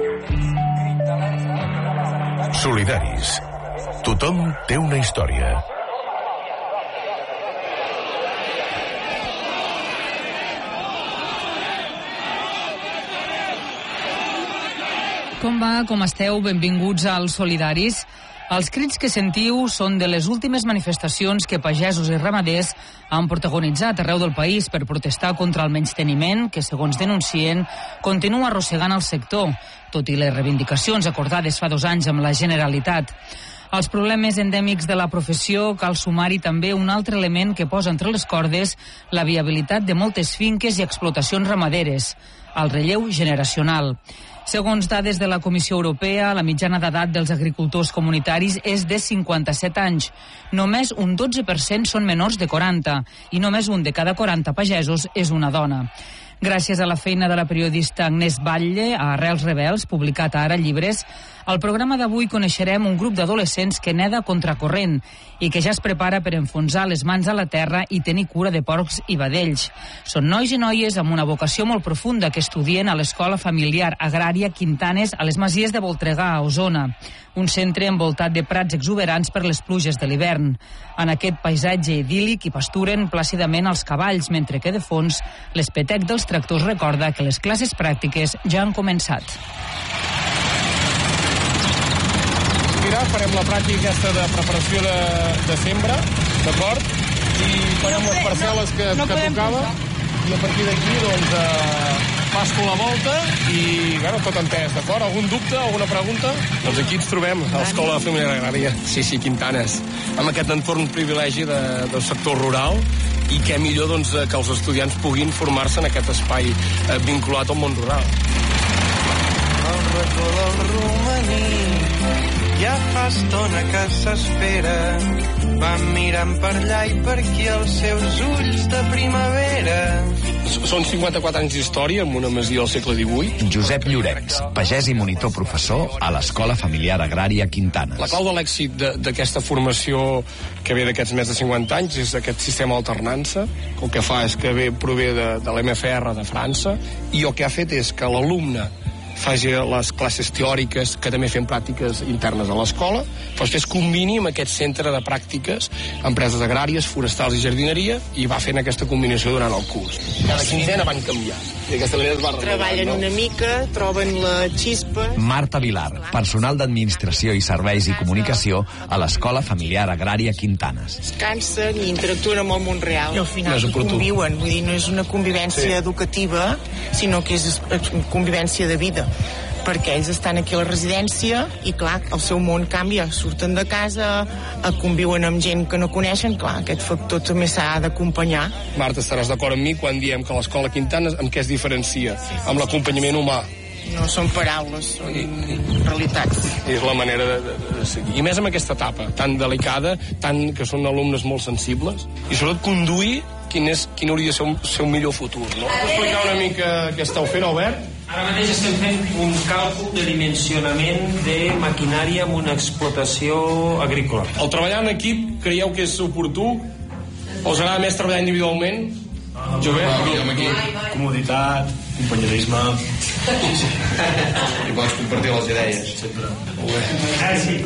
Solidaris. Tothom té una història. Com va? Com esteu? Benvinguts als Solidaris. Els crits que sentiu són de les últimes manifestacions que pagesos i ramaders han protagonitzat arreu del país per protestar contra el menysteniment que, segons denuncien, continua arrossegant el sector, tot i les reivindicacions acordades fa 2 anys amb la Generalitat. Als problemes endèmics de la professió cal sumar-hi també un altre element que posa entre les cordes la viabilitat de moltes finques i explotacions ramaderes, el relleu generacional. Segons dades de la Comissió Europea, la mitjana d'edat dels agricultors comunitaris és de 57 anys. Només un 12% són menors de 40 i només un de cada 40 pagesos és una dona. Gràcies a la feina de la periodista Agnès Batlle a Arrels Rebels, publicat a Ara Llibres, al programa d'avui coneixerem un grup d'adolescents que neda contracorrent i que ja es prepara per enfonsar les mans a la terra i tenir cura de porcs i vedells. Són nois i noies amb una vocació molt profunda que estudien a l'Escola Familiar Agrària Quintanes a les Masies de Voltregà, a Osona, un centre envoltat de prats exuberants per les pluges de l'hivern. En aquest paisatge idíl·lic hi pasturen plàcidament els cavalls, mentre que de fons l'espetec dels tractors recorda que les classes pràctiques ja han començat. Farem la pràctica aquesta de preparació de sembra, d'acord? I farem les parcel·les que tocava i a partir d'aquí doncs passo la volta i bueno, tot entès, d'acord? Algun dubte, alguna pregunta? Doncs aquí ens trobem a l'Escola Familiar Agrària, sí, Quintanes, amb aquest entorn privilegi del sector rural i què millor doncs, que els estudiants puguin formar-se en aquest espai vinculat al món rural. El racó del romaní ja fa estona que s'espera, van mirant per allà i per aquí els seus ulls de primavera. Són 54 anys d'història en una masia del segle XVIII. Josep Llorenç, pagès i monitor professor a l'Escola Familiar Agrària Quintanes. La clau de l'èxit d'aquesta formació que ve d'aquests més de 50 anys és aquest sistema d'alternança. El que fa és que prové de l'MFR de França i el que ha fet és que l'alumne faci les classes teòriques, que també fem pràctiques internes a l'escola, però després combini amb aquest centre de pràctiques, empreses agràries, forestals i jardineria, i va fent aquesta combinació durant el curs. Cada quinzena van canviar. I d'aquesta manera es va renovant. Treballen una mica, troben la xispa. Marta Vilar, personal d'Administració i Serveis i Comunicació a l'Escola Familiar Agrària Quintanes. Es cansen i interactuen amb el món real. I al final conviuen, vull dir, no és una convivència educativa, sinó que és convivència de vida. Perquè ells estan aquí a la residència i, clar, el seu món canvia. Surten de casa, conviuen amb gent que no coneixen, clar, aquest factor també s'ha d'acompanyar. Marta, estaràs d'acord amb mi quan diem que l'Escola Quintanes amb què es diferencia? Amb l'acompanyament humà. No són paraules, són realitats. És la manera de seguir. I més amb aquesta etapa tan delicada, tant que són alumnes molt sensibles, i sobretot conduir quin hauria de ser el seu millor futur. No? Puc explicar una mica què esteu fent, Albert? Ara mateix estem fent un càlcul de dimensionament de maquinària en una explotació agrícola. El treballar en equip creieu que és oportú? O us agrada més treballar individualment? Jové? Amb equip. Comoditat, companyerisme. I pots compartir les idees. Sempre. Molt bé. Sí.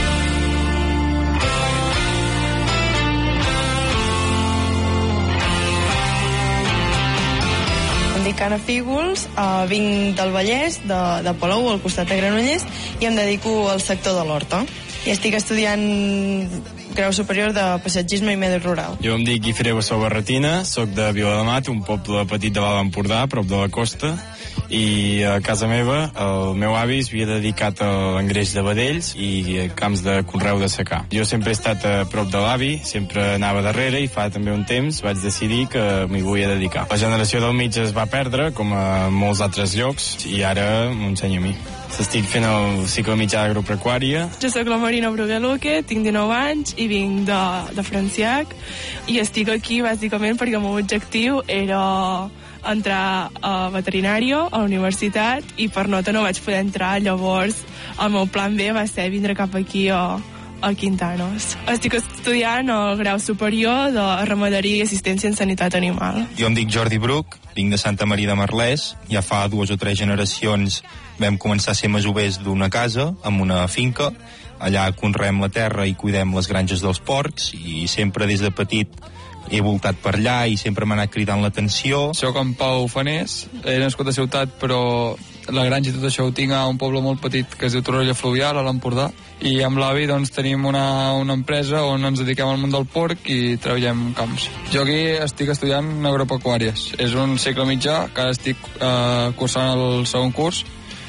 Em dic Anna Fígols, vinc del Vallès, de Palou, al costat de Granollers, i em dedico al sector de l'horta. I estic estudiant grau superior de paisatgisme i medi rural. Jo em dic Guifré Bassó Barretina, soc de Vilademat, un poble petit de l'Alt Empordà, prop de la costa, i a casa meva el meu avi es havia dedicat a l'engreix de vedells i camps de conreu de secà. Jo sempre he estat a prop de l'avi, sempre anava darrere i fa també un temps vaig decidir que m'hi volia dedicar. La generació del mig es va perdre, com a molts altres llocs, i ara m'ensenya a mi. Estic fent el cicle mitjà d'agropecuària. Jo sóc la Marina Brugueluque, tinc 19 anys i vinc de Franciac i estic aquí bàsicament perquè el meu objectiu era entrar a veterinari a la universitat i per nota no vaig poder entrar, llavors el meu plan B va ser vindre cap aquí a a Quintanos. Estic estudiant el grau superior de Ramaderia i Assistència en Sanitat Animal. Jo em dic Jordi Bruc, vinc de Santa Maria de Merlès. Ja fa 2 o 3 generacions vam començar a ser masovers d'una casa, amb una finca. Allà conreem la terra i cuidem les granges dels porcs, i sempre des de petit he voltat per allà i sempre m'ha anat cridant l'atenció. Soc en Pau Fanés, he nascut a Ciutat, però la granja i tot això ho tinc a un poble molt petit que es diu Torroella Fluvial, a l'Empordà, i amb l'avi doncs tenim una empresa on ens dediquem al món del porc i treballem camps. Jo aquí estic estudiant agropecuàries. És un cicle mitjà, que ara estic cursant el segon curs,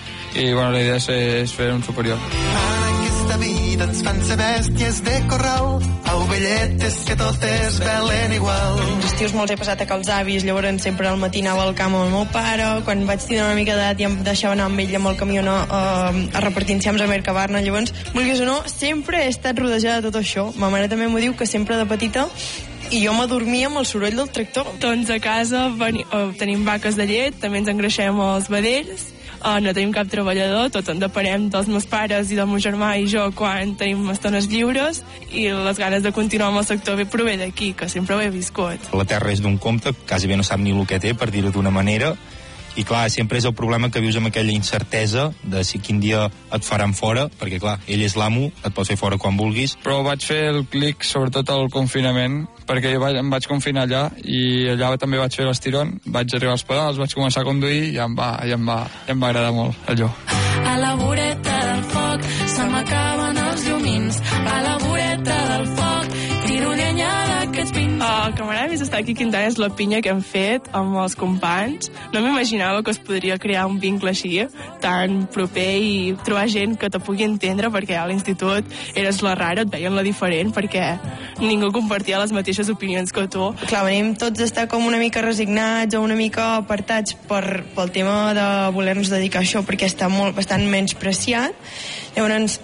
i bueno, la idea és fer un superior. Aquesta vida ens fan ser bèsties de corral, a ovelletes que totes velen igual. Els estius molts he passat a cal els avis, llavors sempre al matí anava al camp amb el meu pare. Quan vaig tindre una mica d'edat ja em deixava anar amb ell amb el camió a repartir enciams a Mercabarna. Llavors, vulguis o no, sempre he estat rodejada de tot això. Ma mare també m'ho diu, que sempre de petita i jo m'adormia amb el soroll del tractor. Doncs a casa tenim vaques de llet, també ens engreixem els vedells. No tenim cap treballador, tot en depenem dels meus pares i del meu germà i jo quan tenim estones lliures, i les ganes de continuar amb el sector prové d'aquí, que sempre ho he viscut. La terra és d'un compte, quasi bé no sap ni el que té, per dir-ho d'una manera, i clar, sempre és el problema que vius amb aquella incertesa de si quin dia et faran fora, perquè clar, ell és l'amo, et pot fer fora quan vulguis. Però vaig fer el clic sobretot al confinament, perquè em vaig confinar allà, i allà també vaig fer l'estirón, vaig arribar als pedals, vaig començar a conduir i em va agradar molt allò. A la voreta del foc se m'acaben els llumins, a la voreta del foc tiro llenya d'aquests pins. El que m'agrada més estar aquí a Quintana és la pinya que hem fet amb els companys. No m'imaginava que es podria crear un vincle així, tan proper, i trobar gent que te pugui entendre, perquè a l'institut eres la rara, et veien la diferent, perquè ningú compartia les mateixes opinions que tu. Clar, venim tots a estar com una mica resignats o una mica apartats pel tema de voler-nos dedicar a això, perquè està bastant menyspreciat. Llavors,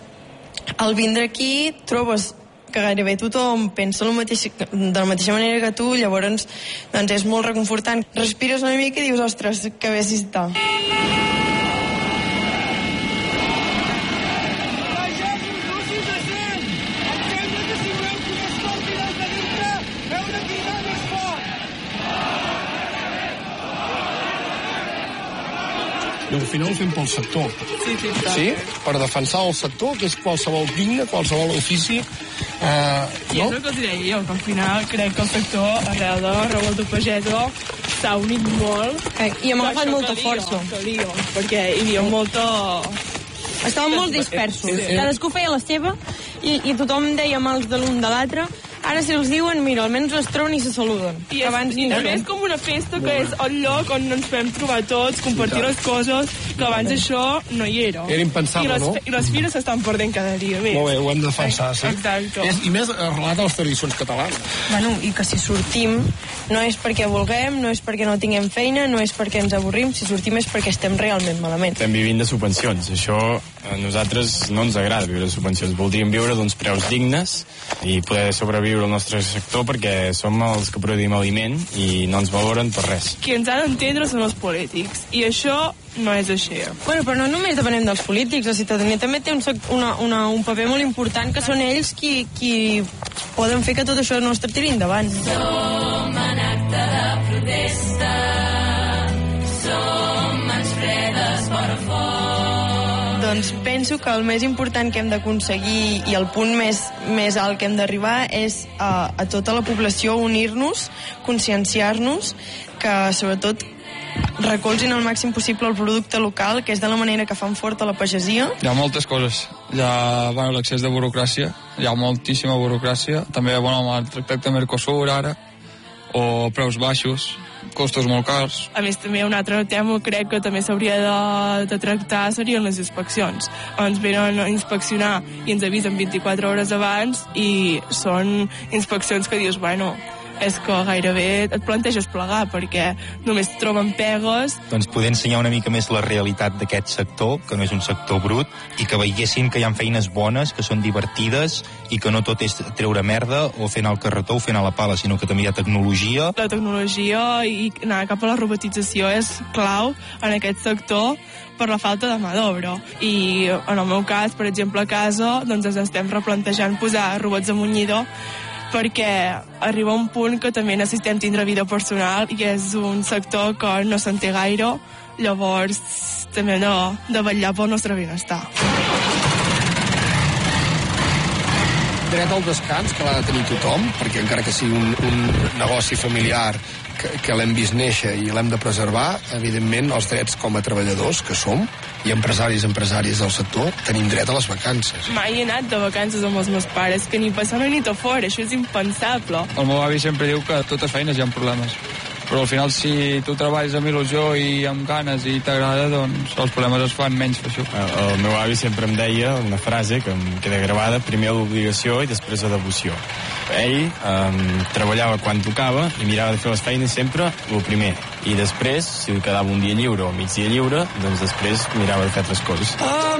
al vindre aquí trobes que gairebé tothom pensa de la mateixa manera que tu, llavors doncs és molt reconfortant. Respires una mica i dius, ostres, que bé s'hi està. I al final ho fem pel sector. Sí? Per defensar el sector, que és qualsevol digne, qualsevol ofici. I és el que els deia jo, que al final crec que el sector, arrel de Revolta Pagesa, s'ha unit molt. I hem agafat molta força. Perquè hi havia molta... Estàvem molt dispersos. Cadascú feia la seva i tothom deia mals de l'un de l'altre. Ara si els diuen, mira, almenys es troben i se saluden. I és com una festa que és el lloc on ens vam trobar tots, compartir les coses, que abans això no hi era. Era impensable, no? I les fires s'estan perdent cada dia més. Molt bé, ho hem de defensar, sí. Exacte. I més arrelat a les tradicions catalanes. Bueno, i que si sortim no és perquè vulguem, no és perquè no tinguem feina, no és perquè ens avorrim, si sortim és perquè estem realment malament. Estem vivint de subvencions. Això a nosaltres no ens agrada viure de subvencions. Voldríem viure d'uns preus dignes i poder sobreviure al nostre sector, perquè som els que produïm aliment i no ens valoren per res. Qui ens ha d'entendre són els polítics, i això no és així. Bueno, però no només depenem dels polítics, la ciutadania també té un paper molt important, que són ells qui poden fer que tot això nostre tiri endavant. Som en acte de protesta, som mans fredes per fora. Doncs penso que el més important que hem d'aconseguir i el punt més alt que hem d'arribar és a tota la població unir-nos, conscienciar-nos, que sobretot recolzin al màxim possible el producte local, que és de la manera que fan forta la pagesia. Hi ha moltes coses. Hi ha l'accés de burocràcia, hi ha moltíssima burocràcia. També amb el tractat de Mercosur ara, o preus baixos, costos molt cars. A més, també un altre tema crec que també s'hauria de tractar serien les inspeccions. Ens venen a inspeccionar i ens avisen 24 hores abans, i són inspeccions que dius, bueno, és que gairebé et planteges plegar, perquè només troben pegues. Doncs poder ensenyar una mica més la realitat d'aquest sector, que no és un sector brut, i que veiessin que hi ha feines bones, que són divertides, i que no tot és treure merda o fent el carretó o fent a la pala, sinó que també hi ha tecnologia. La tecnologia i anar cap a la robotització és clau en aquest sector per la falta de mà d'obra. I en el meu cas, per exemple, a casa, doncs ens estem replantejant posar robots de munyidor, perquè arriba un punt que també necessitem tindre vida personal i és un sector que no se'n té gaire, llavors també hem de vetllar pel nostre benestar. Dret al descans, que l'ha de tenir tothom, perquè encara que sigui un negoci familiar que l'hem vist néixer i l'hem de preservar, evidentment els drets com a treballadors que som i empresaris del sector tenim dret a les vacances. Mai he anat de vacances amb els meus pares, que ni passar una nit a fora, això és impensable. El meu avi sempre diu que a totes feines hi ha problemes, però al final si tu treballes amb il·lusió i amb ganes i t'agrada, doncs els problemes es fan menys feixucs. El meu avi sempre em deia una frase que em queda gravada: primer l'obligació i després la devoció. Ell treballava quan tocava i mirava de fer les feines sempre el primer, i després, si li quedava un dia lliure o mig dia lliure, doncs després mirava de fer altres coses.